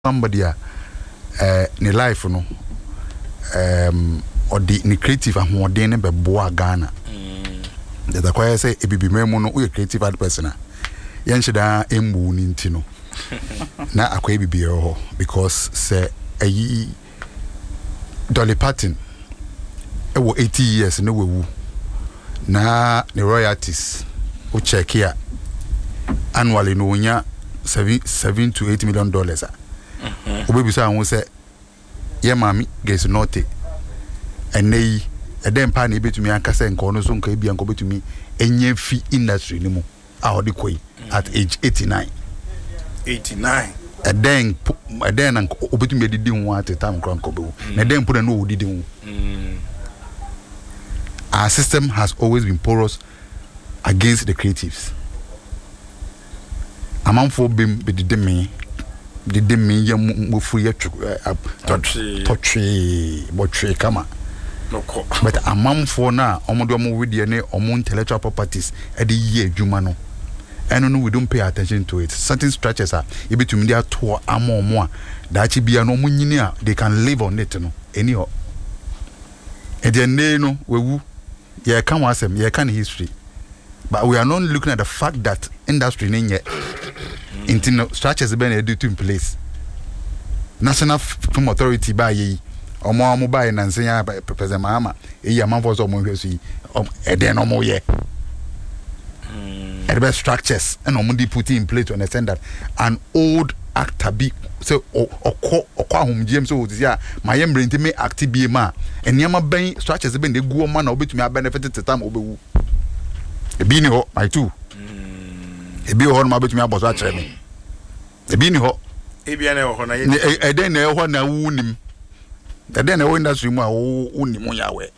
somebody ne life no or the creative and more than be boa Ghana. The choir say e bibi memo no we creative art person. Yen shida embu ni ntino. Na akwa bibi ho because say ayi Dolly Parton e wo 80 years no wewu. Na the royalties o check here annually no nya $7 to $8 million. Obebi say won say ye mami gets note enei eden pa na ebetumi aka say nko no so nka bia nko betumi enye fi industry ni mu a odi koi at age 89 eden na obetumi edidi hu at time kran ko be na eden put no odidi hu. Our system has always been porous against the creatives. Amanfo bem bedide me did me yam free botry kama but a mom for now omodo with the intellectual properties at the year juma and we don't pay attention to it. Certain structures are able to media tour more that be no munya they can live on it no anyhow and then no we yeah come was them yeah can history but we are not looking at the fact that industry yet into structures been educated in place. National Film Authority by ye or more mobile and saying by President Mahama, a man was almost a den or more ye. At best structures and only put in place to understand that an old actor be so or home James Old yeah, my embrace to me active be ma and Yama Bay structures have been the go man or bit me benefited to time over a beanie ho my two. E bi ho no ma betumi aboso a kire me e bi ni ho e bi na ho na ye e den na ho na wunim e den na wo industry mu a wunim yawe